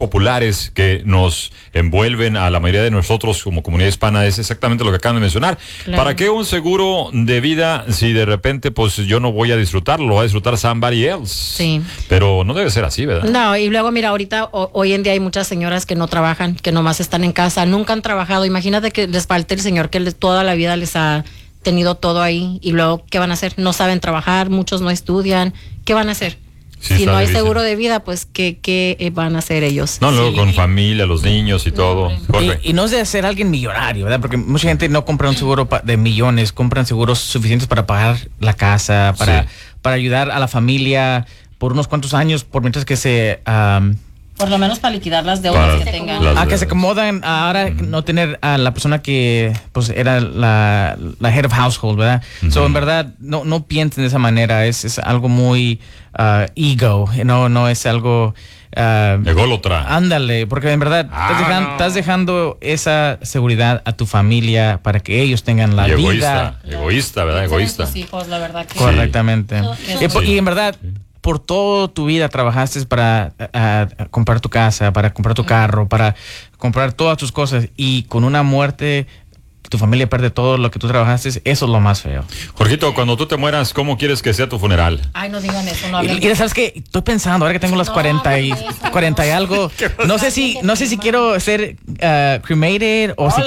populares que nos envuelven a la mayoría de nosotros como comunidad hispana es exactamente lo que acaban de mencionar. Claro. ¿Para qué un seguro de vida si de repente pues yo no voy a disfrutarlo, lo va a disfrutar somebody else? Sí. Pero no debe ser así, ¿verdad? No, y luego mira, ahorita hoy en día hay muchas señoras que no trabajan, que nomás están en casa, nunca han trabajado. Imagínate que les falte el señor que toda la vida les ha tenido todo ahí y luego, ¿qué van a hacer? No saben trabajar, muchos no estudian, ¿qué van a hacer? Sí, si no hay difícil. seguro de vida, pues, ¿qué van a hacer ellos? No, luego Sí. con familia, los niños y todo. Jorge. Y no es de ser alguien millonario, ¿verdad? Porque mucha gente no compra un seguro de millones, compran seguros suficientes para pagar la casa, para ayudar a la familia por unos cuantos años, por mientras que se... Por lo menos para liquidar las deudas que tengan. que se acomodan ahora no tener a la persona que pues era la head of household, ¿verdad? So, en verdad, no piensen de esa manera, es algo muy ego, no es algo... ególatra. Ándale, porque en verdad estás dejando esa seguridad a tu familia para que ellos tengan la vida. Egoísta, ¿verdad? Egoísta. Tus hijos, la verdad que Correctamente. Sí. Y en verdad... Por toda tu vida trabajaste para comprar tu casa, para comprar tu carro, para comprar todas tus cosas, y con una muerte tu familia pierde todo lo que tú trabajaste. Eso es lo más feo. Jorgito, cuando tú te mueras, ¿cómo quieres que sea tu funeral? Ay, no digan eso, no hablen. Y sabes que estoy pensando, ahora que tengo las 40 y algo, no sé si quiero ser cremated o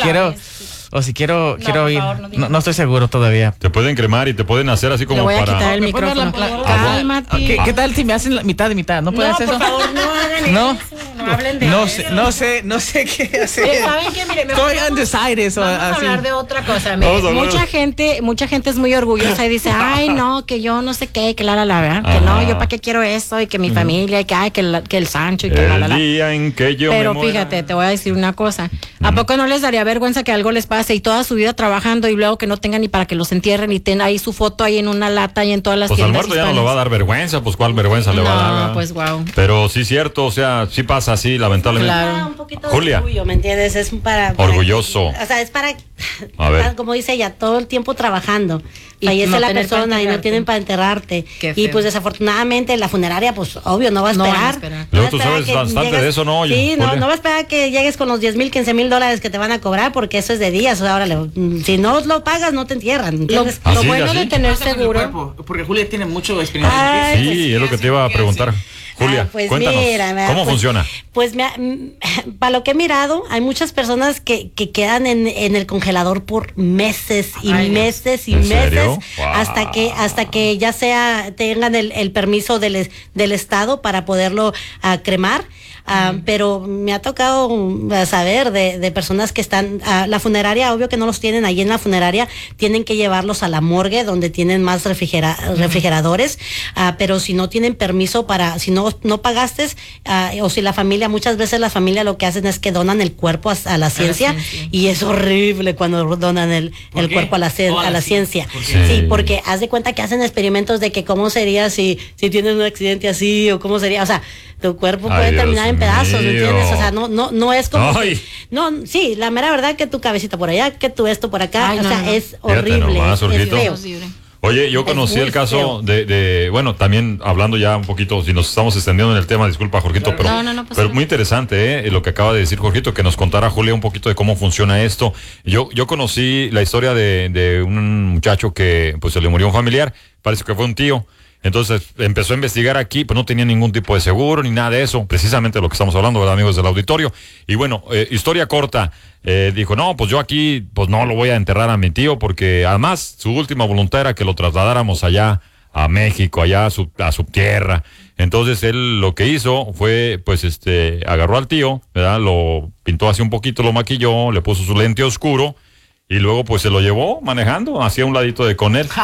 si quiero ir. No estoy seguro todavía. Te pueden cremar y te pueden hacer así como Le voy a para... quitar el micrófono. Cálmate. ¿Qué tal si me hacen la mitad de mitad? ¿No puedes hacer eso? por favor, no hagan No. eso. No hablen de eso. No sé qué hacer. ¿Saben qué? Mire, mejor Estoy undecided. Vamos a hablar de otra cosa. Mire, mucha gente es muy orgullosa y dice, ay, no, que yo no sé qué, que la, ¿verdad? Que no, yo para qué quiero eso, y que mi familia, y que, ay, que el Sancho, y que El día en que yo Pero me muera. fíjate, te voy a decir una cosa. ¿A poco no les daría vergüenza que algo les pase y toda su vida trabajando y luego que no tengan ni para que los entierren y tengan ahí su foto ahí en una lata y en todas las Pues al tiendas muerto ya no le va a dar vergüenza, pues cuál vergüenza le va a dar. ¿verdad? pues wow. Pero sí cierto, o sea, sí pasa así, lamentablemente. Claro. Un poquito Julia. de orgullo, ¿me entiendes? Es para Orgulloso. O sea, es para, A ver. como dice ella, todo el tiempo trabajando. Y Fallece no la tener para persona y no enterrarte. tienen para enterrarte. Qué Y feo. pues desafortunadamente la funeraria, pues obvio, no va a No esperar. van a esperar. No Luego va a tú esperar sabes que bastante de eso, ¿no? Sí, Julia? no va a esperar que llegues con los $10,000, $15,000 que te van a cobrar, porque eso es de días. Ahora, si no lo pagas, no te entierran. ¿Entiendes? ¿Ah, Lo sí? bueno ¿Así? de tener seguro. Porque Julia tiene mucho experiencia. Ay, Sí, pues, es lo que te iba a preguntar. Julia, pues cuéntanos, mira, ¿cómo pues, funciona? Pues para lo que he mirado, hay muchas personas que quedan en el congelador por meses y Ay, meses y ¿En meses serio? Wow. hasta que ya tengan el permiso del Estado para poderlo cremar. Pero me ha tocado saber de personas que están, la funeraria, obvio que no los tienen ahí en la funeraria, tienen que llevarlos a la morgue donde tienen más refrigeradores, pero si no tienen permiso si no pagaste, o si muchas veces la familia lo que hacen es que donan el cuerpo a la ciencia, y es horrible cuando donan el cuerpo a la ciencia. Sí, porque haz de cuenta que hacen experimentos de que cómo sería si tienes un accidente así, o cómo sería, o sea, tu cuerpo puede terminar en pedazos, ¿me entiendes? O sea, no es como sí, la mera verdad que tu cabecita por allá, que tu esto por acá, es horrible, nomás, es Jorgito. feo. Oye, yo conocí muy el caso feo. bueno, también hablando ya un poquito, si nos estamos extendiendo en el tema, disculpa, Jorgito, pero, pero muy interesante, lo que acaba de decir Jorgito, que nos contara Julia un poquito de cómo funciona esto. Yo conocí la historia de un muchacho que pues se le murió un familiar, parece que fue un tío. Entonces empezó a investigar aquí, pues no tenía ningún tipo de seguro ni nada de eso, precisamente lo que estamos hablando, ¿verdad, amigos del auditorio? Y bueno, historia corta, dijo, no, pues yo aquí, pues no lo voy a enterrar a mi tío, porque además su última voluntad era que lo trasladáramos allá a México, allá a su tierra. Entonces él lo que hizo fue, pues agarró al tío, ¿verdad? Lo pintó así un poquito, lo maquilló, le puso su lente oscuro, y luego pues se lo llevó manejando hacia un ladito de con él.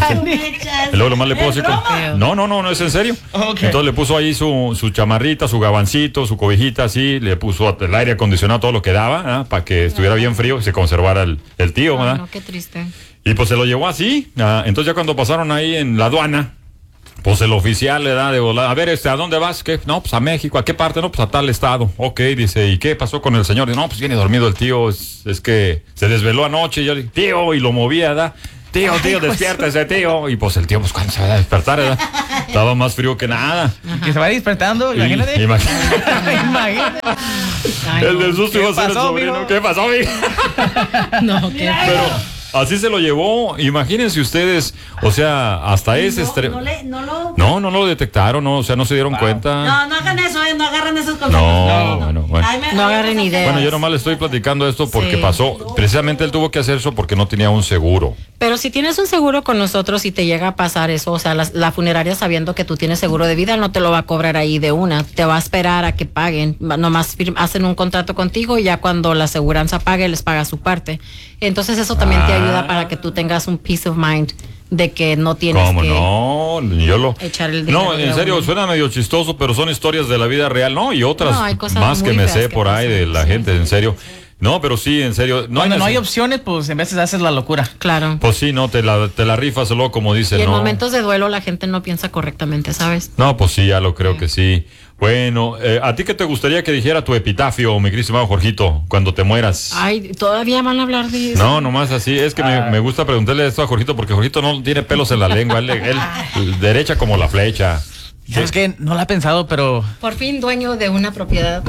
Y luego lo más le puso así no es en serio. Okay. Entonces le puso ahí su chamarrita, su gabancito, su cobijita así, le puso el aire acondicionado, todo lo que daba, para que estuviera bien frío y se conservara el tío, ¿verdad? No, qué triste. Y pues se lo llevó así. Entonces ya cuando pasaron ahí en la aduana, pues el oficial le da de volada, a ver, ¿a dónde vas? ¿Qué? No, pues a México. ¿A qué parte? No, pues a tal estado. Ok, dice, ¿y qué pasó con el señor? Dice, no, pues viene dormido el tío, es que se desveló anoche. Y yo le dije, tío, y lo movía, ¿verdad? tío, despiértese, tío. Y pues el tío, pues cuando se va a despertar, ¿verdad? Estaba más frío que nada. Que se va despertando, imagínate. Imagínate. El del susto iba a ser el sobrino. ¿Qué pasó, mi? No, qué. Pero así se lo llevó. Imagínense ustedes, o sea, hasta ese extremo. No lo detectaron, no, o sea, no se dieron cuenta. No hagan eso, no agarren esos consejos. No agarren ideas. Bueno, yo nomás le estoy platicando esto porque pasó. Precisamente él tuvo que hacer eso porque no tenía un seguro. Pero si tienes un seguro con nosotros y te llega a pasar eso, o sea, la funeraria sabiendo que tú tienes seguro de vida, no te lo va a cobrar ahí de una. Te va a esperar a que paguen. Nomás hacen un contrato contigo y ya cuando la aseguranza pague, les paga su parte. Entonces eso también te ayuda para que tú tengas un peace of mind de que no tienes ¿Cómo que echar el dinero. No, en serio, suena medio chistoso, pero son historias de la vida real, ¿no? Y otras más que me sé por ahí de la gente, en serio. No, pero sí, en serio. Cuando no hay opciones, pues en veces haces la locura. Claro. Pues sí, no, te la rifas luego, como dicen, y en ¿no? momentos de duelo la gente no piensa correctamente, ¿sabes? No, pues sí, ya lo creo que sí. Bueno, ¿a ti qué te gustaría que dijera tu epitafio, mi querido estimado Jorgito, cuando te mueras? Ay, ¿todavía van a hablar de eso? No, nomás así. Es que me gusta preguntarle esto a Jorgito porque Jorgito no tiene pelos en la lengua. Él derecha como la flecha. Es que no la he pensado, pero... Por fin dueño de una propiedad.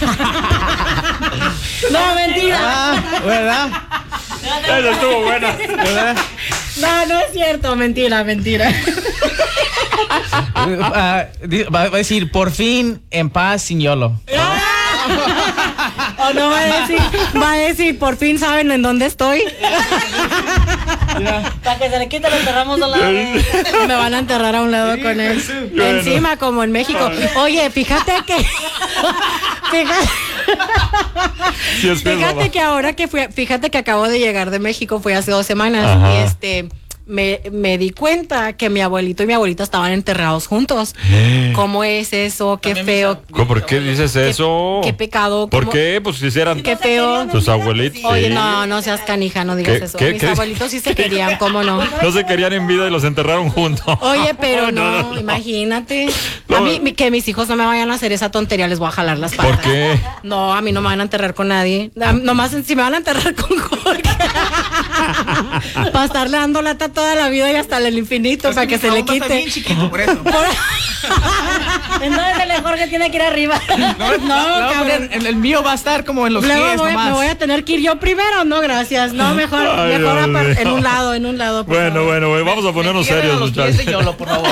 No, mentira. ¿Verdad? Esa estuvo buena. ¿Verdad? No es cierto. Mentira. Va a decir, por fin en paz sin YOLO. O no va a decir, por fin saben en dónde estoy. Para que se le quite, lo enterramos a un lado. Me van a enterrar a un lado con él. Encima, como en México. Oye, fíjate que ahora que fíjate que acabo de llegar de México, fui hace 2 semanas. Ajá. Y me di cuenta que mi abuelito y mi abuelita estaban enterrados juntos. ¿Cómo es eso? Qué feo. ¿Por qué dices eso? Qué pecado. ¿Por qué? Pues si eran qué feo. Tus abuelitos. Oye, no seas canija, no digas eso. Mis abuelitos sí se querían, ¿cómo no? No se querían en vida y los enterraron juntos. Oye, pero no, imagínate. A mí, que mis hijos no me vayan a hacer esa tontería, les voy a jalar las patas. ¿Por qué? No, a mí no me van a enterrar con nadie. Nomás si me van a enterrar con Jorge. Para estarle dando lata toda la vida y hasta el infinito, para que se le quite. Bien chiquito, por eso. Entonces el Jorge tiene que ir arriba. No, cabrón. El mío va a estar como en los pies nomás. Me voy a tener que ir yo primero, no, gracias. No, mejor en un lado. Bueno, vamos a ponernos serios, muchachos. Por favor.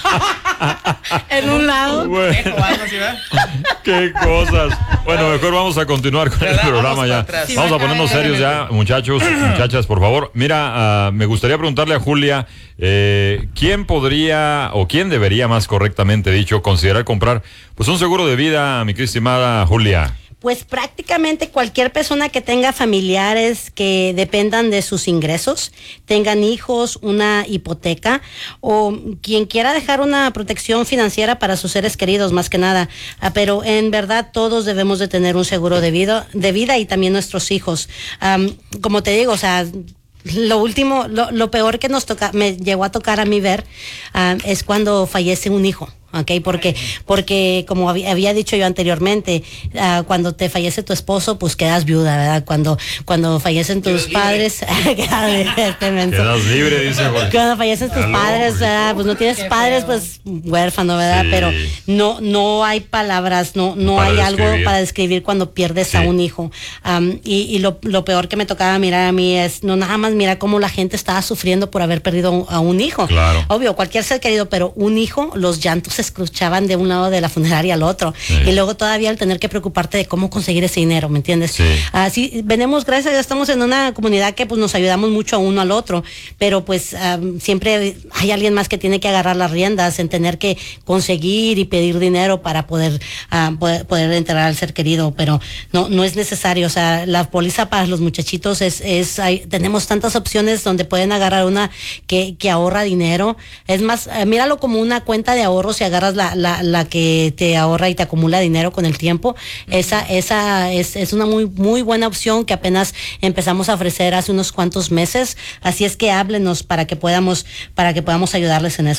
En un lado. Bueno, qué cosas. Bueno, mejor vamos a continuar con el programa ya. Vamos a ponernos serios ya, muchachos, muchachas, por favor. Mira, me gustaría preguntarle a Julia, ¿quién podría o quién debería, más correctamente dicho, considerar comprar pues un seguro de vida, mi querida estimada Julia? Pues prácticamente cualquier persona que tenga familiares que dependan de sus ingresos, tengan hijos, una hipoteca o quien quiera dejar una protección financiera para sus seres queridos, más que nada. Pero en verdad todos debemos de tener un seguro de vida y también nuestros hijos. Como te digo, o sea, lo peor que me llegó a tocar a mí ver es cuando fallece un hijo. Okay, porque como había dicho yo anteriormente, cuando te fallece tu esposo, pues quedas viuda, ¿verdad? Cuando fallecen tus padres, quedas libre, dice Jorge. Cuando fallecen tus padres, ¿verdad? Pues no tienes padres, pues huérfano, ¿verdad? Sí. Pero no hay palabras, no hay algo para describir cuando pierdes a un hijo. Y lo peor que me tocaba mirar a mí es no nada más mirar cómo la gente estaba sufriendo por haber perdido a un hijo. Claro. Obvio, cualquier ser querido, pero un hijo, los llantos se escuchaban de un lado de la funeraria al otro. Sí. Y luego todavía el tener que preocuparte de cómo conseguir ese dinero, ¿me entiendes? Sí. Así venimos, gracias a Dios, estamos en una comunidad que pues nos ayudamos mucho a uno al otro, pero pues siempre hay alguien más que tiene que agarrar las riendas en tener que conseguir y pedir dinero para poder enterrar al ser querido, pero no es necesario. O sea, la póliza para los muchachitos tenemos tantas opciones donde pueden agarrar una que ahorra dinero. Es más, míralo como una cuenta de ahorros y agarras la que te ahorra y te acumula dinero con el tiempo. Esa es una muy muy buena opción que apenas empezamos a ofrecer hace unos cuantos meses, así es que háblenos para que podamos ayudarles en eso.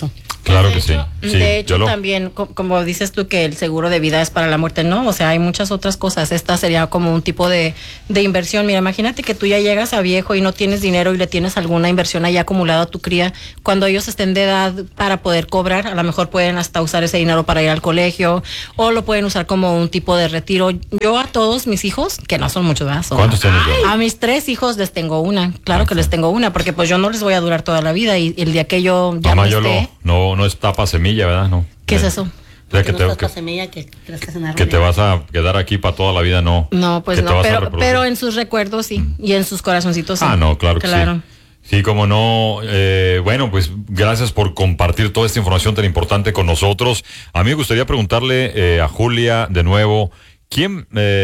Claro que sí. De hecho, también, como dices tú, que el seguro de vida es para la muerte, no, o sea, hay muchas otras cosas. Esta sería como un tipo de inversión. Mira, imagínate que tú ya llegas a viejo y no tienes dinero y le tienes alguna inversión ahí acumulada a tu cría. Cuando ellos estén de edad para poder cobrar, a lo mejor pueden hasta usar ese dinero para ir al colegio o lo pueden usar como un tipo de retiro. Yo a todos mis hijos, que no son muchos, ¿verdad? ¿Cuántos tienes? A mis 3 hijos les tengo una. Claro que les tengo una, porque pues yo no les voy a durar toda la vida y el día que yo ya Mamá, no esté... no es tapa semilla, ¿verdad? No. ¿Qué es eso? O sea, que te vas a quedar aquí para toda la vida, no. No, pues no, pero en sus recuerdos sí, y en sus corazoncitos sí. No, claro que sí. Sí, como no. Bueno, pues gracias por compartir toda esta información tan importante con nosotros. A mí me gustaría preguntarle a Julia de nuevo, ¿quién,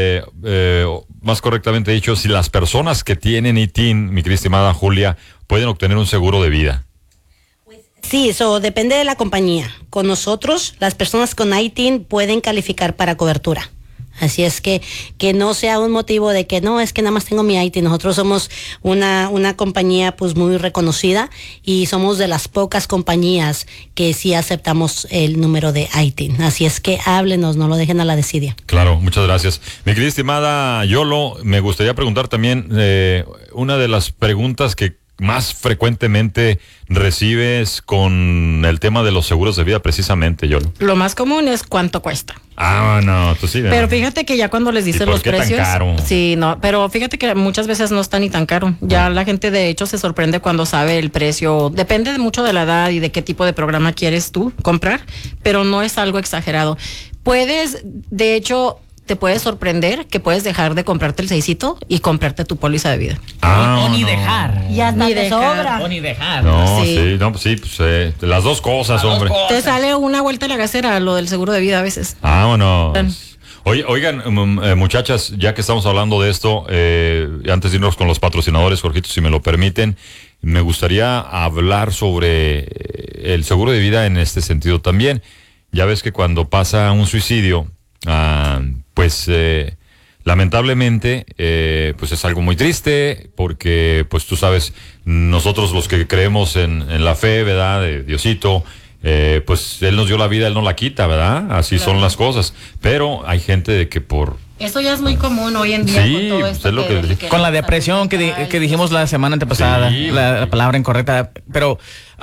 más correctamente dicho, si las personas que tienen ITIN, mi querida estimada Julia, pueden obtener un seguro de vida? Sí, eso depende de la compañía. Con nosotros, las personas con ITIN pueden calificar para cobertura. Así es que no sea un motivo de que no, es que nada más tengo mi ITIN. Nosotros somos una compañía pues muy reconocida y somos de las pocas compañías que sí aceptamos el número de ITIN. Así es que háblenos, no lo dejen a la desidia. Claro, muchas gracias. Mi querida estimada Yolo, me gustaría preguntar también una de las preguntas que más frecuentemente recibes con el tema de los seguros de vida, precisamente, Yolo. Lo más común es cuánto cuesta. No, tú sí. Pero fíjate que ya cuando les dicen los precios, tan caro? Sí, no, pero fíjate que muchas veces no está ni tan caro. Ya la gente de hecho se sorprende cuando sabe el precio. Depende mucho de la edad y de qué tipo de programa quieres tú comprar, pero no es algo exagerado. Puedes, de hecho, te puede sorprender que puedes dejar de comprarte el 6 y comprarte tu póliza de vida. O ni dejar. Y hasta te sobra. O ni dejar. No, pues las dos cosas, hombre. Te sale una vuelta a la gasera lo del seguro de vida a veces. Vámonos. Oigan, muchachas, ya que estamos hablando de esto, antes de irnos con los patrocinadores, Jorgito, si me lo permiten, me gustaría hablar sobre el seguro de vida en este sentido también. Ya ves que cuando pasa un suicidio, pues lamentablemente pues es algo muy triste porque pues tú sabes, nosotros los que creemos en la fe, ¿verdad? De Diosito, pues Él nos dio la vida, Él no la quita, ¿verdad? Así son las cosas, pero hay gente de que por... Eso ya es muy común hoy en día con todo esto. Con la depresión que dijimos la semana antepasada, la palabra incorrecta, pero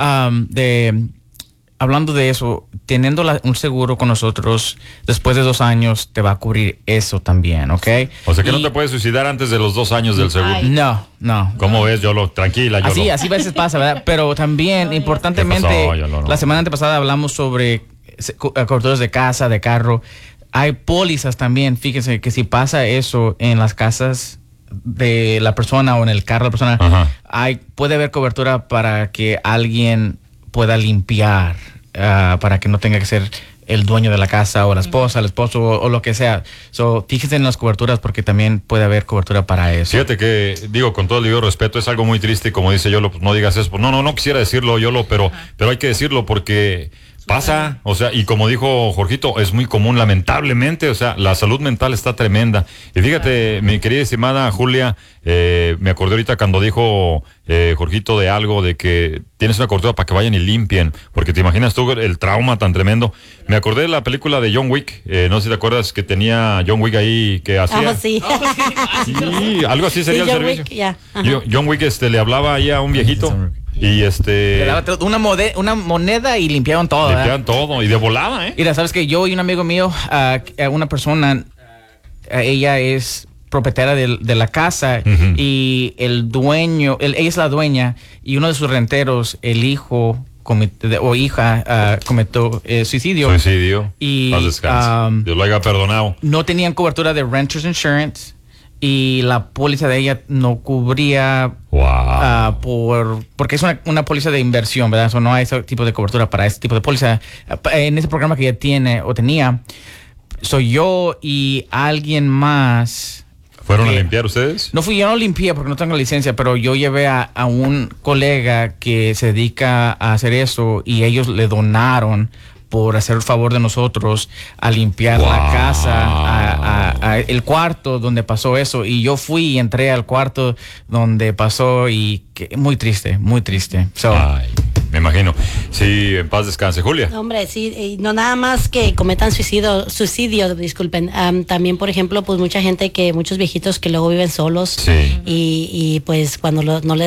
hablando de eso, teniendo un seguro con nosotros, después de 2 años te va a cubrir eso también, ¿ok? O sea que no te puedes suicidar antes de los 2 años del seguro. No. ¿Cómo ves, Yolo? Tranquila, Yolo. Así a veces pasa, ¿verdad? Pero también, importantemente, la semana antepasada hablamos sobre coberturas de casa, de carro. Hay pólizas también, fíjense que si pasa eso en las casas de la persona o en el carro de la persona, puede haber cobertura para que alguien pueda limpiar, para que no tenga que ser el dueño de la casa o la esposa, el esposo o lo que sea. Fíjense en las coberturas porque también puede haber cobertura para eso. Fíjate que, digo, con todo el debido respeto, es algo muy triste, como dice Yolo, pues no digas eso. No quisiera decirlo, Yolo, pero hay que decirlo porque pasa, o sea, y como dijo Jorgito, es muy común, lamentablemente, o sea, la salud mental está tremenda. Y fíjate, mi querida estimada Julia, me acordé ahorita cuando dijo Jorgito de algo, de que tienes una cobertura para que vayan y limpien, porque te imaginas tú el trauma tan tremendo. Me acordé de la película de John Wick, no sé si te acuerdas que tenía John Wick ahí que hacía. Sí, algo así sería el John servicio. Wick, John Wick le hablaba ahí a un viejito. Y le daba una moneda y limpiaban todo. Limpiaban todo y de volada, Mira, sabes que yo y un amigo mío, una persona, ella es propietaria de la casa y el dueño, ella es la dueña y uno de sus renteros, el hijo o hija cometió suicidio. Y Dios lo haya perdonado. No tenían cobertura de Renters Insurance. Y la póliza de ella no cubría porque es una póliza de inversión, ¿verdad? Eso no hay ese tipo de cobertura para ese tipo de póliza. En ese programa que ella tiene o tenía, soy yo y alguien más. ¿Fueron a limpiar ustedes? Yo no limpié porque no tengo licencia, pero yo llevé a un colega que se dedica a hacer eso y ellos le donaron por hacer el favor de nosotros a limpiar la casa, a el cuarto donde pasó eso. Y yo fui y entré al cuarto donde pasó y muy triste, muy triste. me imagino. Sí, en paz descanse, Julia. Hombre, sí, y no nada más que cometan suicidio, disculpen. También, por ejemplo, pues muchos viejitos que luego viven solos. Sí. Y pues cuando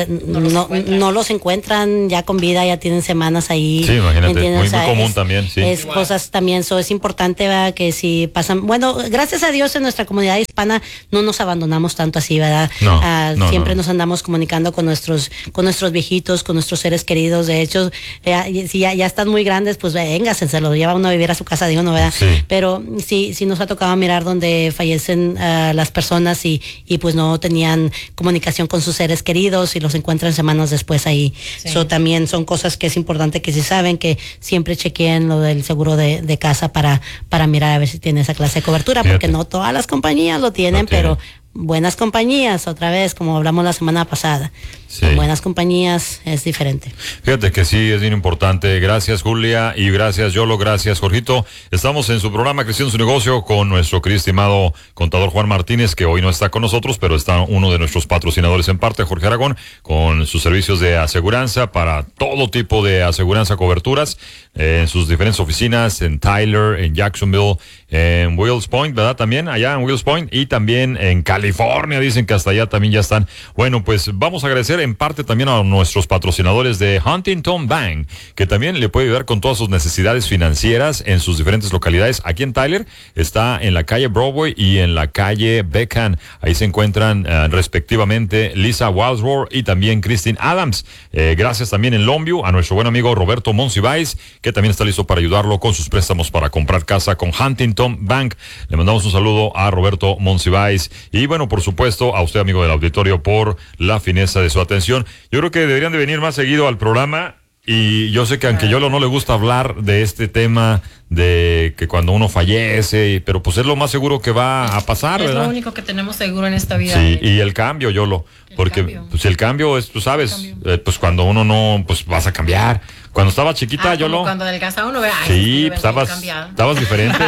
no los encuentran ya con vida, ya tienen semanas ahí. Sí, imagínate, muy común también, sí. Es cosas también, es importante, ¿verdad? Que si pasan, bueno, gracias a Dios en nuestra comunidad hispana no nos abandonamos tanto así, ¿verdad? Siempre nos andamos comunicando con nuestros viejitos, con nuestros seres queridos. De hecho, si ya están muy grandes, pues véngase, se lo lleva uno a vivir a su casa, digo, no, ¿verdad? Sí. Pero sí nos ha tocado mirar donde fallecen las personas y pues no tenían comunicación con sus seres queridos y los encuentran semanas después ahí. Sí. También son cosas que es importante que si saben, que siempre chequeen lo del seguro de casa para mirar a ver si tiene esa clase de cobertura. Fíjate. Porque no todas las compañías lo tienen, pero buenas compañías, otra vez, como hablamos la semana pasada. Sí. Buenas compañías es diferente. Fíjate que sí, es bien importante. Gracias, Julia, y gracias, Yolo, gracias, Jorgito. Estamos en su programa Creciendo su Negocio con nuestro querido estimado contador Juan Martínez, que hoy no está con nosotros, pero está uno de nuestros patrocinadores en parte, Jorge Aragón, con sus servicios de aseguranza para todo tipo de aseguranza, coberturas, en sus diferentes oficinas, en Tyler, en Jacksonville, en Wills Point, ¿verdad? También allá en Wills Point, y también en California, dicen que hasta allá también ya están. Bueno, pues vamos a agradecer en parte también a nuestros patrocinadores de Huntington Bank, que también le puede ayudar con todas sus necesidades financieras en sus diferentes localidades. Aquí en Tyler está en la calle Broadway y en la calle Beckham. Ahí se encuentran respectivamente Lisa Walsworth y también Christine Adams. Gracias también en Longview a nuestro buen amigo Roberto Monsiváis, que también está listo para ayudarlo con sus préstamos para comprar casa con Huntington Bank. Le mandamos un saludo a Roberto Monsiváis y bueno, por supuesto a usted, amigo del auditorio, por la fineza de su atención. Yo creo que deberían de venir más seguido al programa, y yo sé que aunque Yolo no le gusta hablar de este tema de que cuando uno fallece, pero pues es lo más seguro que va a pasar, ¿verdad? Es lo único que tenemos seguro en esta vida. Sí, y el cambio, Yolo, porque pues el cambio es, tú sabes, pues cuando uno no, pues vas a cambiar. Cuando estaba chiquita, Yolo. Cuando adelgaza uno, sí, estabas diferente.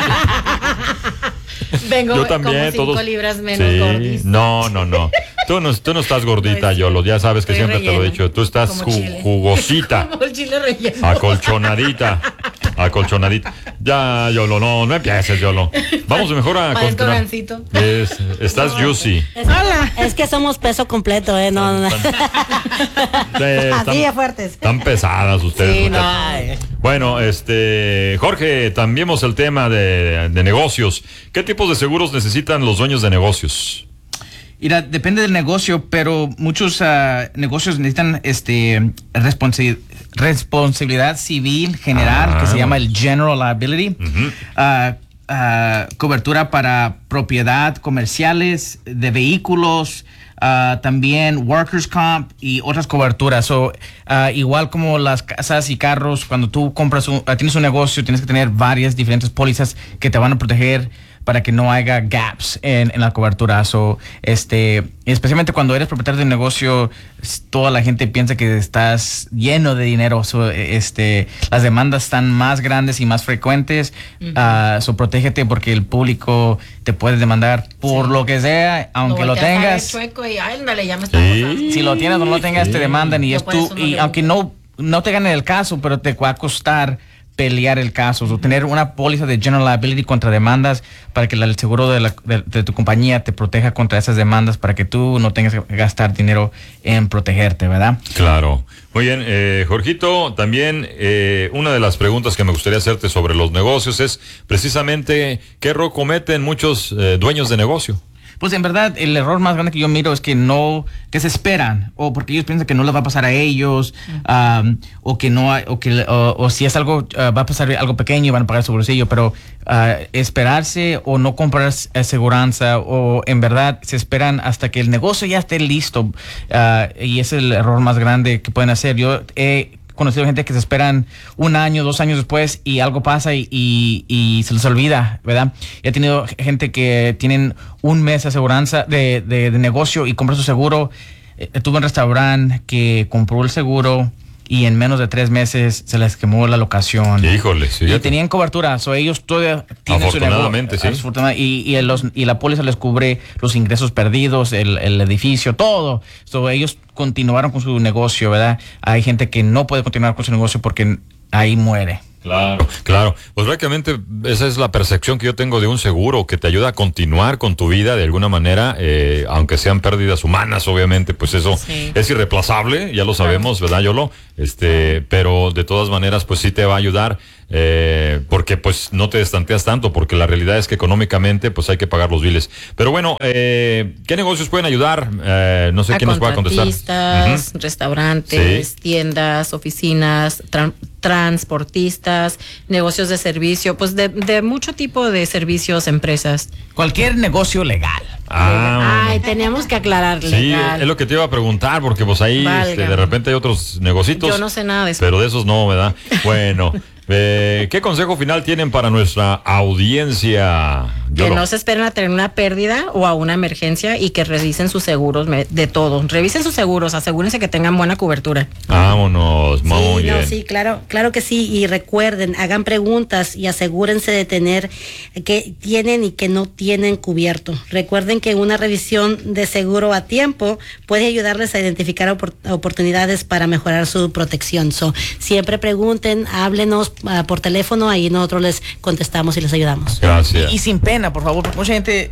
Vengo yo también, como 5 libras menos gordis. No. Tú no estás gordita, Yolo, ya sabes que siempre relleno. Te lo he dicho. Tú estás jugosita. Como el chile relleno. Acolchonadita. Ya, Yolo, no empieces, Yolo. Vamos mejor a continuar. Estás juicy. Hola. Es que somos peso completo, No. Así de fuertes. Están pesadas ustedes. Sí, Bueno, Jorge, cambiemos el tema de negocios. ¿Qué tipos de seguros necesitan los dueños de negocios? Mira, depende del negocio, pero muchos negocios necesitan responsabilidad civil general, que se llama el General Liability. Cobertura para propiedad comerciales, de vehículos, también Workers' Comp y otras coberturas. Igual como las casas y carros, cuando tú tienes un negocio, tienes que tener varias diferentes pólizas que te van a proteger para que no haya gaps en la cobertura. Especialmente cuando eres propietario de un negocio, toda la gente piensa que estás lleno de dinero. Las demandas están más grandes y más frecuentes. Protégete, porque el público te puede demandar por lo que sea, aunque lo tengas. Si lo tienes o no lo tengas, te demandan, y aunque no te ganen el caso, pero te va a costar pelear el caso, tener una póliza de General Liability contra demandas para que el seguro de tu compañía te proteja contra esas demandas, para que tú no tengas que gastar dinero en protegerte, ¿verdad? Claro. Muy bien, Jorgito, también una de las preguntas que me gustaría hacerte sobre los negocios es precisamente ¿qué error cometen muchos dueños de negocio? Pues en verdad el error más grande que yo miro es que se esperan, o porque ellos piensan que no les va a pasar a ellos, o si es algo, va a pasar algo pequeño y van a pagar su bolsillo, pero esperarse o no comprar aseguranza, o en verdad se esperan hasta que el negocio ya esté listo, y es el error más grande que pueden hacer. Yo he conocido gente que se esperan 1 año, 2 años después y algo pasa y se les olvida, ¿verdad? He tenido gente que tienen 1 mes de aseguranza de negocio y compró su seguro. Tuve un restaurante que compró el seguro y en menos de 3 meses se les quemó la locación. Híjole, sí. Y tenían cobertura, ellos todavía tienen su negocio. Sí. Y la póliza les cubre los ingresos perdidos, el edificio, todo. Ellos continuaron con su negocio, ¿verdad? Hay gente que no puede continuar con su negocio porque ahí muere. Claro. Pues prácticamente esa es la percepción que yo tengo de un seguro que te ayuda a continuar con tu vida de alguna manera, aunque sean pérdidas humanas, obviamente, pues eso es irreemplazable, ya lo sabemos, ¿verdad, Yolo? Pero de todas maneras, pues sí te va a ayudar, porque pues no te destanteas tanto, porque la realidad es que económicamente pues hay que pagar los biles. Pero bueno, ¿qué negocios pueden ayudar? No sé quién nos pueda contestar. Contratistas, restaurantes, tiendas, oficinas, transportistas, negocios de servicio, pues de mucho tipo de servicios, empresas. Cualquier negocio legal. Ay, teníamos que aclarar legal. Sí, es lo que te iba a preguntar, porque pues ahí de repente hay otros negocitos. Yo no sé nada de eso. Pero de esos no, ¿verdad? Bueno, ¿qué consejo final tienen para nuestra audiencia? Que no se esperen a tener una pérdida o a una emergencia y que revisen sus seguros de todo. Revisen sus seguros, asegúrense que tengan buena cobertura. Vámonos, muy bien. Sí, claro que sí. Y recuerden, hagan preguntas y asegúrense de tener que tienen y que no tienen cubierto. Recuerden que una revisión de seguro a tiempo puede ayudarles a identificar oportunidades para mejorar su protección. Siempre pregunten, háblenos por teléfono, ahí nosotros les contestamos y les ayudamos. Gracias. Y sin pena, por favor, porque mucha gente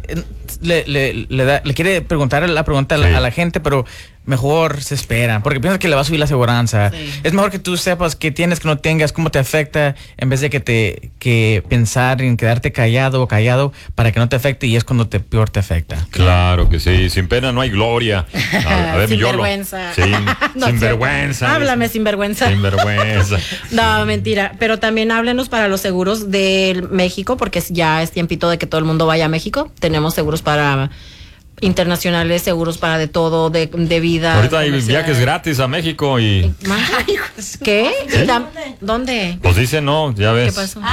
le quiere preguntar la pregunta a la gente, pero mejor se espera, porque piensan que le va a subir la aseguranza. Es mejor que tú sepas qué tienes, que no tengas, cómo te afecta, en vez de que pensar en quedarte callado o callado para que no te afecte, y es cuando peor te afecta. Claro que sí, sin pena no hay gloria. A ver, sin vergüenza. Sin vergüenza. Háblame sin vergüenza. Sin vergüenza. No, mentira, pero también háblenos para los seguros de México, porque ya es tiempito de que todo el mundo vaya a México. Tenemos seguros para internacionales, seguros para de todo, de vida. Ahorita hay viajes gratis a México y... ¿Qué? ¿Sí? ¿Dónde? Pues dicen, no, ya ves. ¿Qué pasó?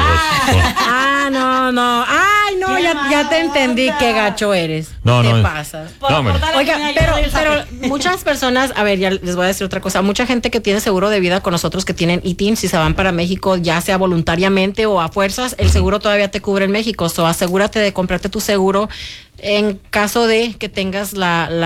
No. Ay, no, ya te entendí qué gacho eres. No. Te pasas. No, Oiga, pero muchas personas, a ver, ya les voy a decir otra cosa. Mucha gente que tiene seguro de vida con nosotros, que tienen ITIN, si se van para México, ya sea voluntariamente o a fuerzas, el seguro todavía te cubre en México. Asegúrate de comprarte tu seguro en caso de que tengas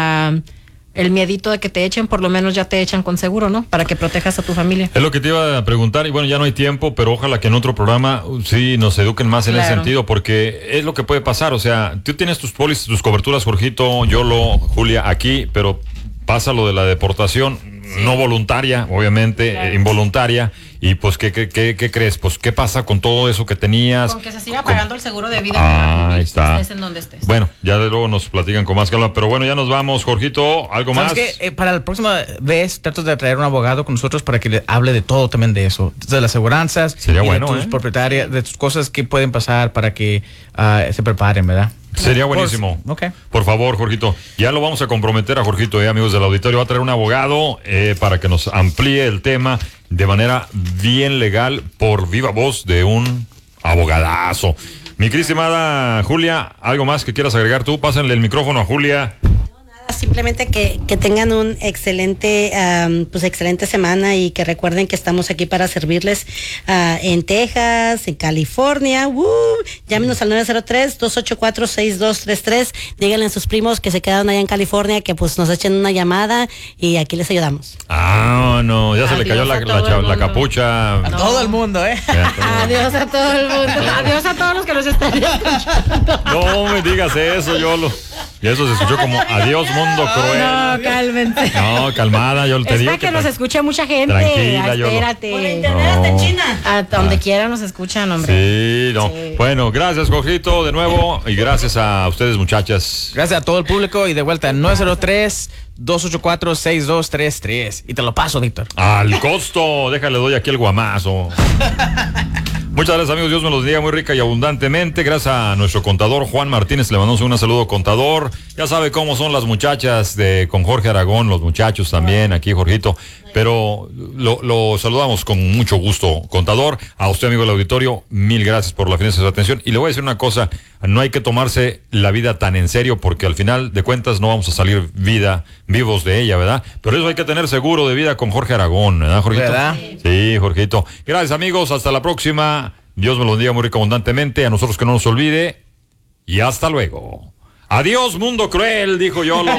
el miedito de que te echen, por lo menos ya te echan con seguro, ¿no? Para que protejas a tu familia. Es lo que te iba a preguntar, y bueno, ya no hay tiempo, pero ojalá que en otro programa sí nos eduquen más en ese sentido, porque es lo que puede pasar. O sea, tú tienes tus pólizas, tus coberturas, Jorgito, Yolo, Julia, aquí, pero pasa lo de la deportación, no voluntaria, obviamente, involuntaria. Y pues, ¿qué crees? Pues, ¿qué pasa con todo eso que tenías? Con que se siga pagando el seguro de vida. Ahí está. Estés en donde estés. Bueno, ya de luego nos platican con más calma, pero bueno, ya nos vamos, Jorgito, ¿algo más? Que para la próxima vez trato de traer un abogado con nosotros para que le hable de todo también de eso, de las aseguranzas, sería bueno, de tus propietarias, de tus cosas que pueden pasar para que se preparen, ¿verdad? Sería buenísimo. Por favor, Jorgito. Ya lo vamos a comprometer a Jorgito, amigos del auditorio. Va a traer un abogado para que nos amplíe el tema de manera bien legal por viva voz de un abogadazo. Mi querida estimada Julia, ¿algo más que quieras agregar tú? Pásenle el micrófono a Julia. Simplemente que tengan un excelente semana, y que recuerden que estamos aquí para servirles en Texas, en California. Llámenos al 903-284-6233. Díganle a sus primos que se quedaron allá en California que pues nos echen una llamada y aquí les ayudamos. No, ya se le cayó la capucha. A todo el mundo, Adiós a todo el mundo. Adiós a todos los que nos están escuchando. No me digas eso, Yolo. Y eso se escuchó como adiós, mundo cruel. No, cálmense. No, calmada, yo te digo que nos escuche mucha gente. Tranquila, espérate. Por internet hasta en China. A donde quiera nos escuchan, hombre. Sí. Bueno, gracias, Jorgito, de nuevo. Y gracias a ustedes, muchachas. Gracias a todo el público. Y de vuelta, 903-284-6233. Y te lo paso, Víctor. Al costo. Déjale, doy aquí el guamazo. Muchas gracias, amigos. Dios me los diga muy rica y abundantemente. Gracias a nuestro contador Juan Martínez. Le mandamos un saludo, contador. Ya sabe cómo son las muchachas con Jorge Aragón, los muchachos también, aquí Jorgito. Pero lo saludamos con mucho gusto, contador. A usted, amigo del auditorio, mil gracias por la finestra de su atención. Y le voy a decir una cosa, no hay que tomarse la vida tan en serio porque al final de cuentas no vamos a salir vivos de ella, ¿verdad? Pero eso hay que tener seguro de vida con Jorge Aragón, ¿verdad, Jorgito? ¿Verdad? Sí, Jorgito. Gracias, amigos, hasta la próxima. Dios me lo bendiga muy rico abundantemente. A nosotros que no nos olvide. Y hasta luego. Adiós, mundo cruel, dijo Yolo.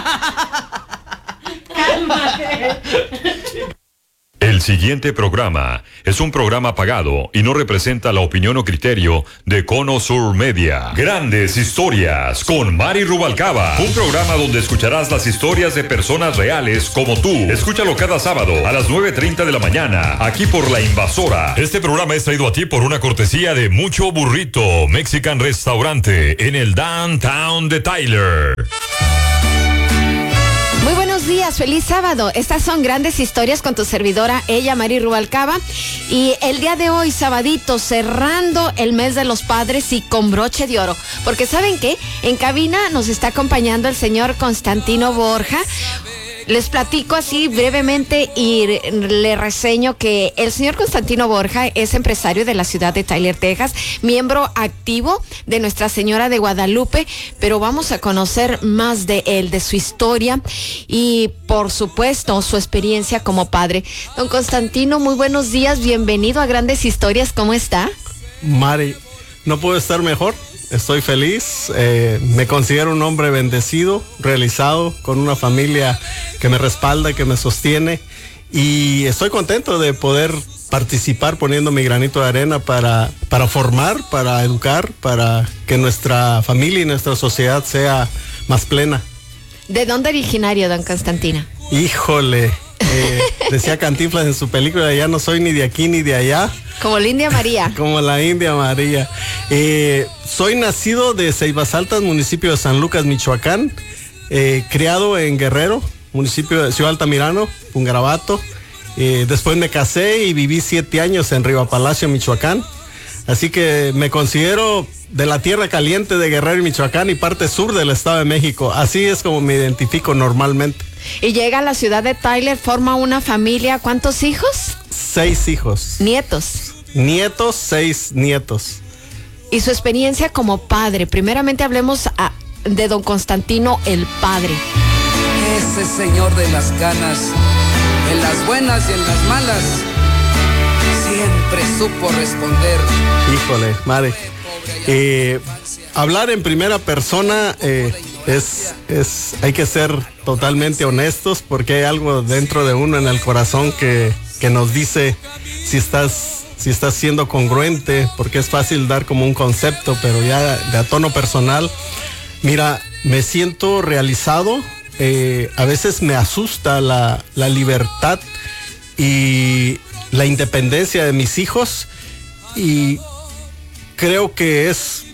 Cálmate. El siguiente programa es un programa pagado y no representa la opinión o criterio de Cono Sur Media. Grandes historias con Mari Rubalcaba. Un programa donde escucharás las historias de personas reales como tú. Escúchalo cada sábado a las 9:30 de la mañana, aquí por La Invasora. Este programa es traído a ti por una cortesía de Mucho Burrito Mexican Restaurante en el Downtown de Tyler. Muy buenos días, feliz sábado. Estas son grandes historias con tu servidora, ella, Mari Rubalcaba. Y el día de hoy, sabadito, cerrando el mes de los padres y con broche de oro. Porque ¿saben qué? En cabina nos está acompañando el señor Constantino Borja. Les platico así brevemente y le reseño que el señor Constantino Borja es empresario de la ciudad de Tyler, Texas, miembro activo de Nuestra Señora de Guadalupe, pero vamos a conocer más de él, de su historia y, por supuesto, su experiencia como padre. Don Constantino, muy buenos días, bienvenido a Grandes Historias, ¿cómo está? Mari, no puedo estar mejor. Estoy feliz, me considero un hombre bendecido, realizado, con una familia que me respalda, que me sostiene y estoy contento de poder participar poniendo mi granito de arena para formar, para educar, para que nuestra familia y nuestra sociedad sea más plena. ¿De dónde originario, don Constantino? Híjole, decía Cantinflas en su película, ya no soy ni de aquí ni de allá. Como la India María. Como la India María. Soy nacido de Ceibas Altas, municipio de San Lucas, Michoacán. Criado en Guerrero, municipio de Ciudad Altamirano, Pungarabato. Después me casé y viví 7 años en Riva Palacio, Michoacán. Así que me considero de la tierra caliente de Guerrero y Michoacán y parte sur del Estado de México. Así es como me identifico normalmente. Y llega a la ciudad de Tyler, forma una familia. ¿Cuántos hijos? 6 hijos. ¿Nietos? Nietos, 6 nietos. Y su experiencia como padre. Primeramente hablemos de don Constantino, el padre. Ese señor de las ganas, en las buenas y en las malas, siempre supo responder. Híjole, madre. Hablar en primera persona hay que ser totalmente honestos porque hay algo dentro de uno en el corazón que nos dice si estás siendo congruente, porque es fácil dar como un concepto, pero ya de a tono personal. Mira, me siento realizado, a veces me asusta la libertad y la independencia de mis hijos y creo que es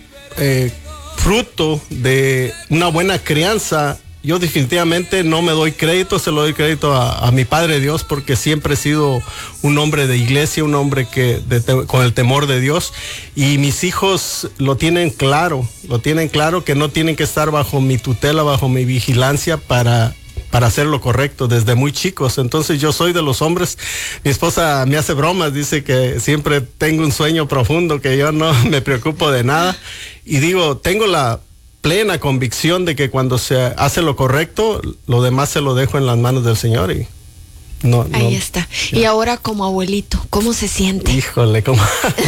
fruto de una buena crianza. Yo definitivamente no me doy crédito, se lo doy crédito a mi Padre Dios porque siempre he sido un hombre de iglesia, un hombre con el temor de Dios y mis hijos lo tienen claro que no tienen que estar bajo mi tutela, bajo mi vigilancia para hacer lo correcto desde muy chicos. Entonces yo soy de los hombres, mi esposa me hace bromas, dice que siempre tengo un sueño profundo, que yo no me preocupo de nada y digo, tengo la plena convicción de que cuando se hace lo correcto, lo demás se lo dejo en las manos del Señor y ahí está. Ya. Y ahora como abuelito, ¿cómo se siente? Híjole, ¿cómo?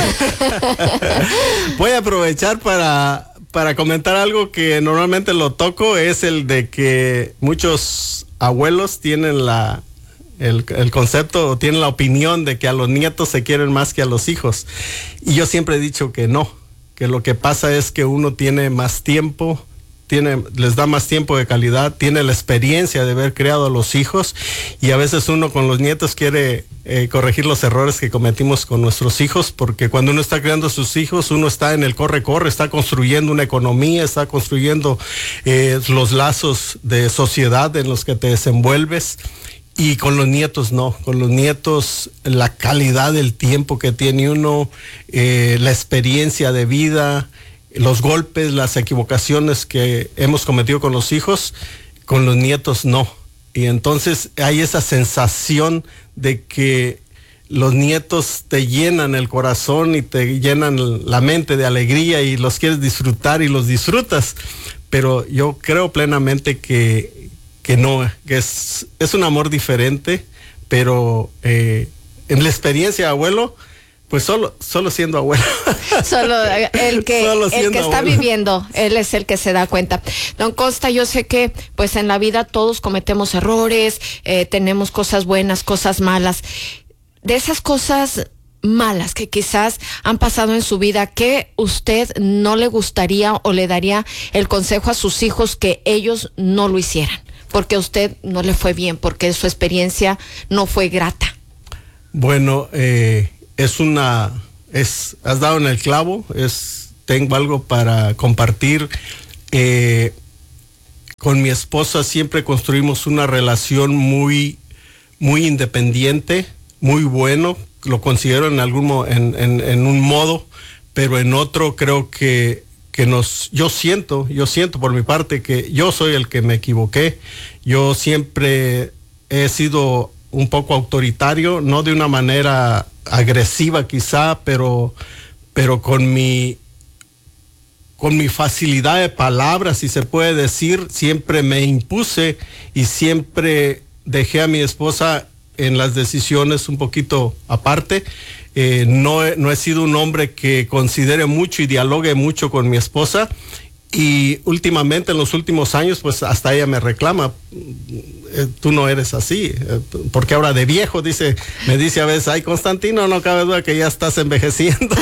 Voy a aprovechar para comentar algo que normalmente lo toco, es el de que muchos abuelos tienen el concepto o tienen la opinión de que a los nietos se quieren más que a los hijos. Y yo siempre he dicho que no, que lo que pasa es que uno tiene más tiempo, les da más tiempo de calidad, tiene la experiencia de haber criado a los hijos y a veces uno con los nietos quiere corregir los errores que cometimos con nuestros hijos, porque cuando uno está criando a sus hijos, uno está en el corre-corre, está construyendo una economía, está construyendo los lazos de sociedad en los que te desenvuelves. Y con los nietos no, con los nietos la calidad del tiempo que tiene uno, la experiencia de vida, los golpes, las equivocaciones que hemos cometido con los hijos, con los nietos no. Y entonces hay esa sensación de que los nietos te llenan el corazón y te llenan la mente de alegría y los quieres disfrutar y los disfrutas. Pero yo creo plenamente que no, que es un amor diferente, pero en la experiencia, abuelo, pues solo siendo abuelo. Solo el que está viviendo, él es el que se da cuenta. Don Costa, yo sé que pues en la vida todos cometemos errores, tenemos cosas buenas, cosas malas. De esas cosas malas que quizás han pasado en su vida, ¿qué usted no le gustaría o le daría el consejo a sus hijos que ellos no lo hicieran? Porque a usted no le fue bien, porque su experiencia no fue grata. Bueno, has dado en el clavo, tengo algo para compartir. Con mi esposa siempre construimos una relación muy, muy independiente, muy bueno, lo considero en un modo, pero en otro creo que yo siento por mi parte que yo soy el que me equivoqué. Yo siempre he sido un poco autoritario, no de una manera agresiva quizá, pero con mi facilidad de palabras, si se puede decir, siempre me impuse y siempre dejé a mi esposa en las decisiones un poquito aparte. No he sido un hombre que considere mucho y dialogue mucho con mi esposa, y últimamente, en los últimos años, pues hasta ella me reclama, tú no eres así, porque ahora de viejo me dice a veces, ay, Constantino, no cabe duda que ya estás envejeciendo,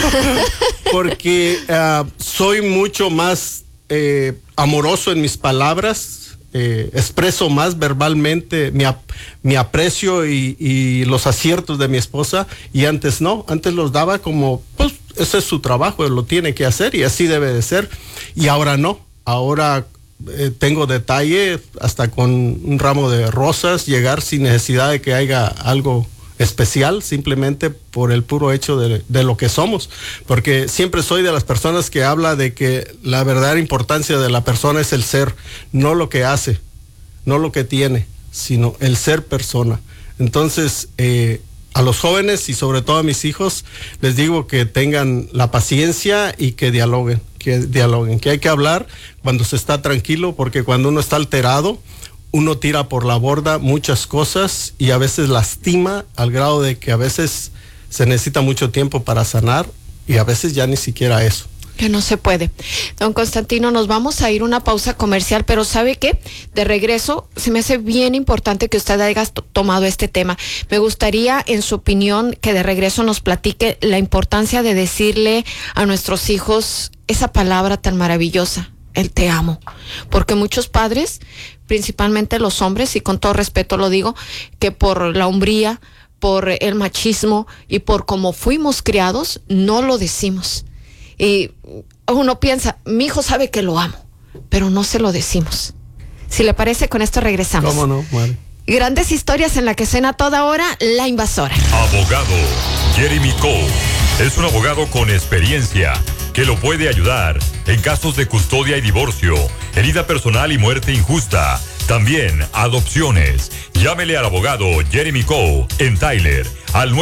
porque soy mucho más amoroso en mis palabras, expreso más verbalmente mi aprecio y los aciertos de mi esposa, y antes no, antes los daba como, pues ese es su trabajo, él lo tiene que hacer y así debe de ser, y ahora no, ahora tengo detalle hasta con un ramo de rosas, llegar sin necesidad de que haya algo especial, simplemente por el puro hecho de lo que somos, porque siempre soy de las personas que habla de que la verdadera importancia de la persona es el ser, no lo que hace, no lo que tiene, sino el ser persona. Entonces, a los jóvenes y sobre todo a mis hijos, les digo que tengan la paciencia y que dialoguen, que hay que hablar cuando se está tranquilo, porque cuando uno está alterado, uno tira por la borda muchas cosas y a veces lastima al grado de que a veces se necesita mucho tiempo para sanar y a veces ya ni siquiera eso. Que no se puede. Don Constantino, nos vamos a ir una pausa comercial, pero ¿sabe qué? De regreso, se me hace bien importante que usted haya tomado este tema. Me gustaría, en su opinión, que de regreso nos platique la importancia de decirle a nuestros hijos esa palabra tan maravillosa, el te amo. Porque muchos padres, principalmente los hombres, y con todo respeto lo digo, que por la hombría, por el machismo y por cómo fuimos criados, no lo decimos. Y uno piensa, mi hijo sabe que lo amo, pero no se lo decimos. Si le parece, con esto regresamos. ¿Cómo no, Mari? Grandes historias en la que suena toda hora La Invasora. Abogado Jeremy Cole es un abogado con experiencia que lo puede ayudar en casos de custodia y divorcio, herida personal y muerte injusta. También adopciones. Llámele al abogado Jeremy Cole en Tyler al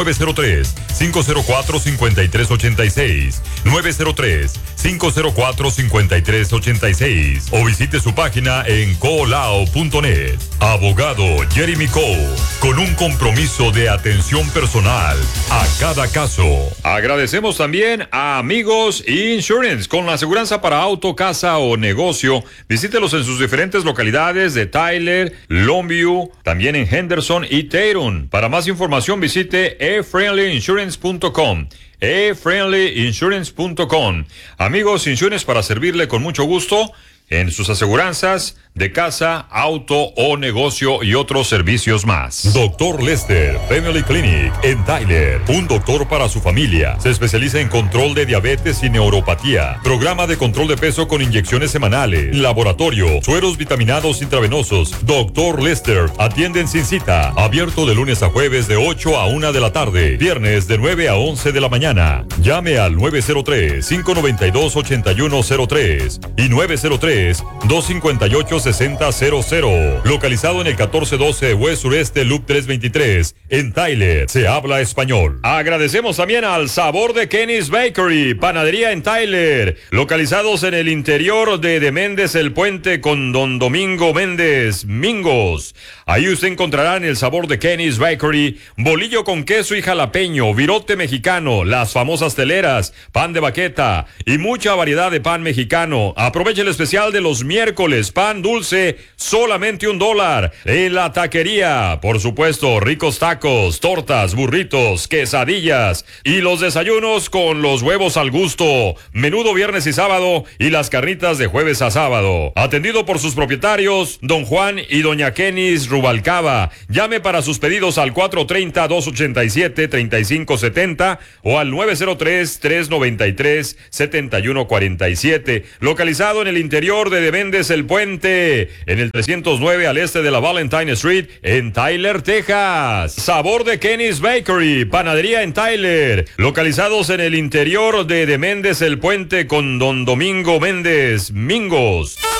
903-504-5386, 903-504-5386, o visite su página en colao.net. Abogado Jeremy Cole, con un compromiso de atención personal a cada caso. Agradecemos también a Amigos Insurance, con la aseguranza para auto, casa o negocio. Visítelos en sus diferentes localidades de Tyler, Longview, también en Henderson y Tatum. Para más información visite efriendlyinsurance.com. efriendlyinsurance.com. Amigos Insurance, para servirle con mucho gusto. en sus aseguranzas de casa, auto o negocio y otros servicios más. Dr. Lester Family Clinic en Tyler, un doctor para su familia. Se especializa en control de diabetes y neuropatía, programa de control de peso con inyecciones semanales, laboratorio, sueros vitaminados intravenosos. Dr. Lester atiende en sin cita, abierto de lunes a jueves de 8 a 1 de la tarde, viernes de 9 a 11 de la mañana. Llame al 903-592-8103 y 903-258-6000. Localizado en el 1412 West Sureste Loop 323 en Tyler. Se habla español. Agradecemos también al Sabor de Kenny's Bakery, panadería en Tyler, localizados en el interior de Méndez el Puente con Don Domingo Méndez Mingos. Ahí usted encontrará en el Sabor de Kenny's Bakery bolillo con queso y jalapeño, virote mexicano, las famosas teleras, pan de baqueta y mucha variedad de pan mexicano. Aproveche el especial de los miércoles, pan dulce, solamente $1. En la taquería, por supuesto, ricos tacos, tortas, burritos, quesadillas y los desayunos con los huevos al gusto, menudo viernes y sábado y las carnitas de jueves a sábado. Atendido por sus propietarios, don Juan y doña Kenis Rubalcaba. Llame para sus pedidos al 430-287-3570 o al 903-393-7147. Localizado en el interior de Méndez el Puente, en el 309 al este de la Valentine Street, en Tyler, Texas. Sabor de Kenny's Bakery, panadería en Tyler, localizados en el interior de Méndez el Puente con Don Domingo Méndez Mingos.